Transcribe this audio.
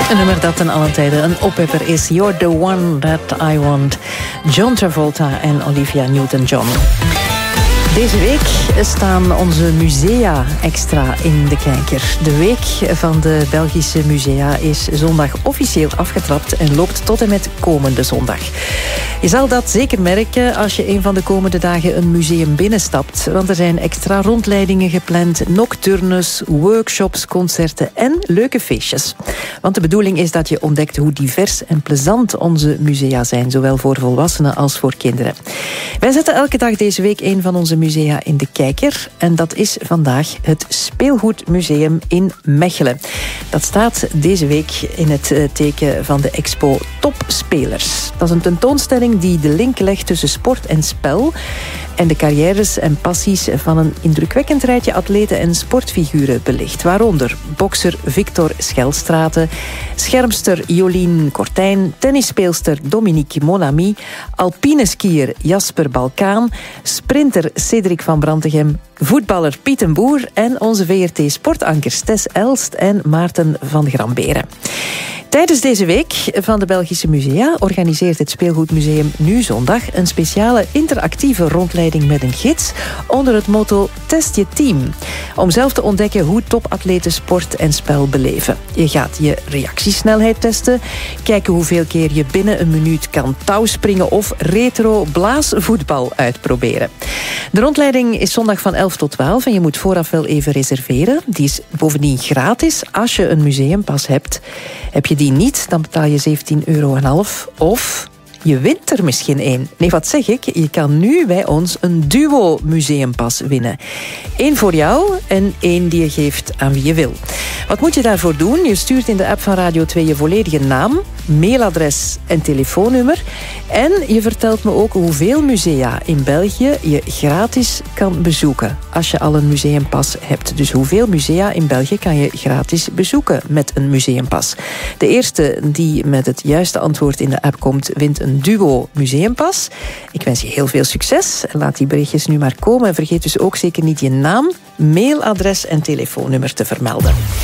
Een nummer dat ten allen tijde een oppepper is. You're the one that I want. John Travolta en Olivia Newton-John. Deze week staan onze musea extra in de kijker. De week van de Belgische musea is zondag officieel afgetrapt en loopt tot en met komende zondag. Je zal dat zeker merken als je een van de komende dagen een museum binnenstapt. Want er zijn extra rondleidingen gepland, nocturnes, workshops, concerten en leuke feestjes. Want de bedoeling is dat je ontdekt hoe divers en plezant onze musea zijn, zowel voor volwassenen als voor kinderen. Wij zetten elke dag deze week een van onze musea in de kijker. En dat is vandaag het Speelgoedmuseum in Mechelen. Dat staat deze week in het teken van de expo Topspelers. Dat is een tentoonstelling die de link legt tussen sport en spel en de carrières en passies van een indrukwekkend rijtje atleten en sportfiguren belicht. Waaronder bokser Victor Schelstraten, schermster Jolien Kortijn, tennisspeelster Dominique Monami, alpineskier Jasper Balkaan, sprinter Cedric van Brantegem, voetballer Piet den Boer en onze VRT-sportankers Tess Elst en Maarten van Gramberen. Tijdens deze week van de Belgische Musea organiseert het Speelgoedmuseum nu zondag een speciale interactieve rondleiding met een gids onder het motto Test je team. Om zelf te ontdekken hoe topatleten sport en spel beleven. Je gaat je reactiesnelheid testen, kijken hoeveel keer je binnen een minuut kan touwspringen of retro blaasvoetbal uitproberen. De rondleiding is zondag van 11 tot 12 en je moet vooraf wel even reserveren. Die is bovendien gratis als je een museumpas hebt. Heb je die niet, dan betaal je €17,5 of je wint er misschien één. Nee, wat zeg ik? Je kan nu bij ons een duo museumpas winnen. Eén voor jou en één die je geeft aan wie je wil. Wat moet je daarvoor doen? Je stuurt in de app van Radio 2 je volledige naam, mailadres en telefoonnummer. En je vertelt me ook hoeveel musea in België je gratis kan bezoeken als je al een museumpas hebt. Dus hoeveel musea in België kan je gratis bezoeken met een museumpas? De eerste die met het juiste antwoord in de app komt, wint een duo museumpas. Ik wens je heel veel succes. Laat die berichtjes nu maar komen. En vergeet dus ook zeker niet je naam, mailadres en telefoonnummer te vermelden.